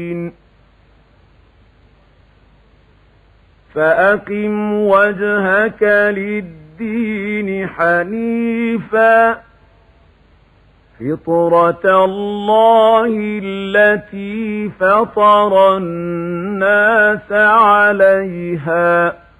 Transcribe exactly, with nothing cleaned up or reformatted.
فأقم وجهك للدين حنيفا فطرة الله التي فطر الناس عليها